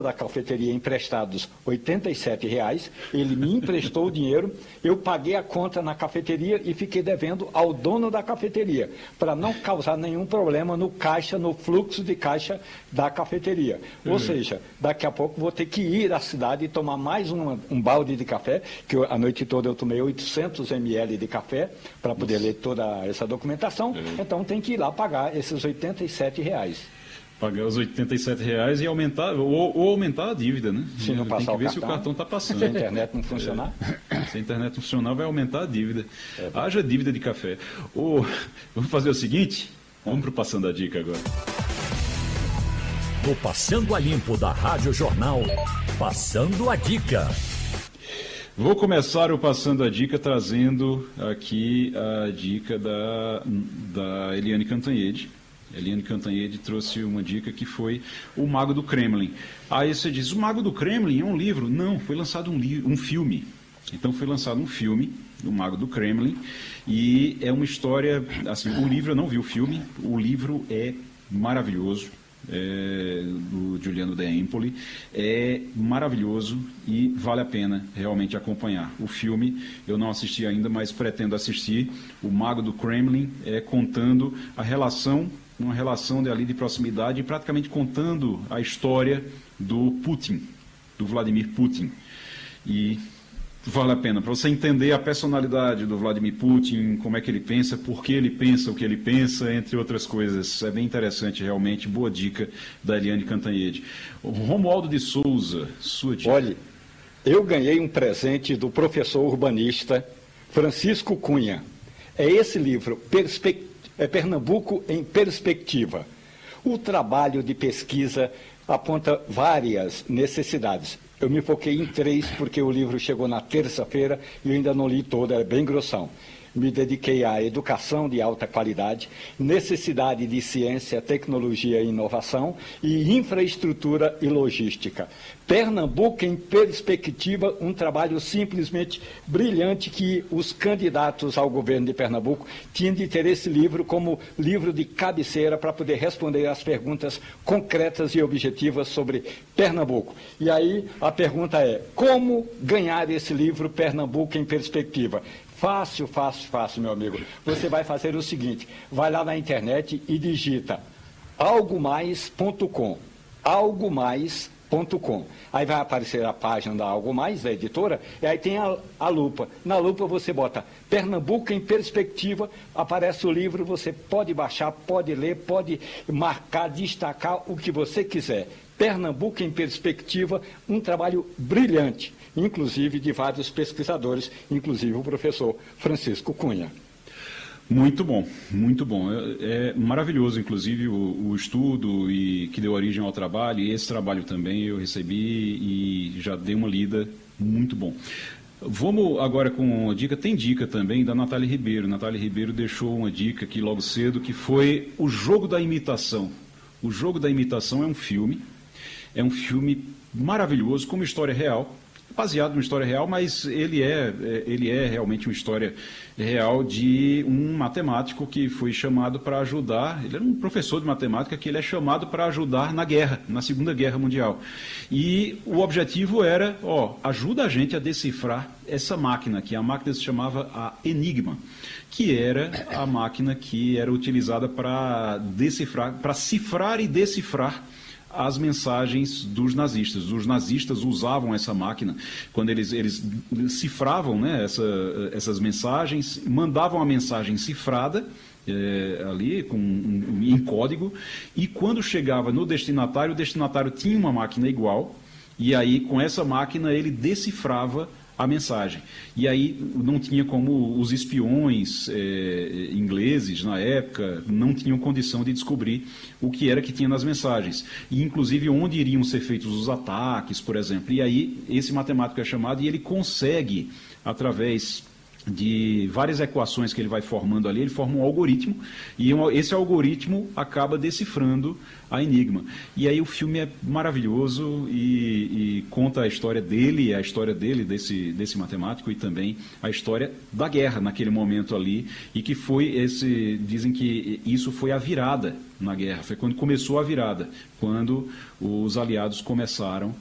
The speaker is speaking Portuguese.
da cafeteria emprestados R$ 87,00, ele me emprestou o dinheiro, eu paguei a conta na cafeteria e fiquei devendo ao dono da cafeteria, para não causar nenhum problema no caixa, no fluxo de caixa da cafeteria. Ou seja, daqui a pouco vou ter que ir à cidade e tomar mais um balde de café, que a noite toda eu tomei 800 ml de café para poder ler toda essa documentação, então tem que ir lá pagar esses R$ 87,00. Pagar os R$ 87,00 e aumentar, ou aumentar a dívida, né? Se não passar tem que ver o se o cartão está passando. Se a internet não funcionar. Se a internet não funcionar, vai aumentar a dívida. Haja dívida de café. Vamos fazer o seguinte, vamos para o Passando a Dica agora. No Passando a Limpo da Rádio Jornal, Passando a Dica. Vou começar o Passando a Dica trazendo aqui a dica da Eliane Cantanhede. Eliane Cantanhede trouxe uma dica que foi O Mago do Kremlin. Aí você diz, O Mago do Kremlin é um livro? Não, foi lançado um filme. Então foi lançado um filme, O Mago do Kremlin, e é uma história, assim, o livro eu não vi o filme, o livro é maravilhoso, do Giuliano De Empoli, é maravilhoso e vale a pena realmente acompanhar. O filme eu não assisti ainda, mas pretendo assistir. O Mago do Kremlin contando uma relação ali de proximidade, praticamente contando a história do Putin, do Vladimir Putin. E vale a pena, para você entender a personalidade do Vladimir Putin, como é que ele pensa, por que ele pensa o que ele pensa, entre outras coisas. É bem interessante, realmente. Boa dica da Eliane Cantanhede. Romualdo de Souza, sua dica. Olha, eu ganhei um presente do professor urbanista Francisco Cunha. É esse livro, Pernambuco em Perspectiva. O trabalho de pesquisa aponta várias necessidades. Eu me foquei em 3 porque o livro chegou na terça-feira e eu ainda não li todo, é bem grossão. Me dediquei à educação de alta qualidade, necessidade de ciência, tecnologia e inovação e infraestrutura e logística. Pernambuco em Perspectiva, um trabalho simplesmente brilhante que os candidatos ao governo de Pernambuco tinham de ter esse livro como livro de cabeceira para poder responder às perguntas concretas e objetivas sobre Pernambuco. E aí a pergunta é, como ganhar esse livro Pernambuco em Perspectiva? Fácil, meu amigo. Você vai fazer o seguinte, vai lá na internet e digita algomais.com, algomais.com. Aí vai aparecer a página da Algo Mais, da editora, e aí tem a lupa. Na lupa você bota Pernambuco em Perspectiva, aparece o livro, você pode baixar, pode ler, pode marcar, destacar o que você quiser. Pernambuco em Perspectiva, um trabalho brilhante, inclusive de vários pesquisadores, inclusive o professor Francisco Cunha. Muito bom, muito bom. É maravilhoso, inclusive, o estudo que deu origem ao trabalho, e esse trabalho também eu recebi e já dei uma lida, muito bom. Vamos agora com uma dica, tem dica também da Natália Ribeiro. Natália Ribeiro deixou uma dica aqui logo cedo, que foi O Jogo da Imitação. O Jogo da Imitação é um filme maravilhoso, com uma história real, baseado numa história real, mas ele é realmente uma história real de um matemático que foi chamado para ajudar, ele era um professor de matemática que ele é chamado para ajudar na guerra, na Segunda Guerra Mundial. E o objetivo era, ajuda a gente a decifrar essa máquina, que a máquina se chamava a Enigma, que era a máquina que era utilizada para decifrar, para cifrar e decifrar as mensagens dos nazistas. Os nazistas usavam essa máquina quando eles cifravam, né, essas mensagens, mandavam a mensagem cifrada ali em código, e quando chegava no destinatário, o destinatário tinha uma máquina igual, e aí com essa máquina ele decifrava a mensagem. E aí não tinha como os espiões ingleses, na época, não tinham condição de descobrir o que era que tinha nas mensagens. E, inclusive, onde iriam ser feitos os ataques, por exemplo. E aí, esse matemático é chamado e ele consegue, através de várias equações que ele vai formando ali, ele forma um algoritmo, e esse algoritmo acaba decifrando a enigma. E aí o filme é maravilhoso e conta a história dele, desse matemático, e também a história da guerra naquele momento ali, e que dizem que isso foi a virada na guerra, foi quando começou a virada, quando os aliados começaram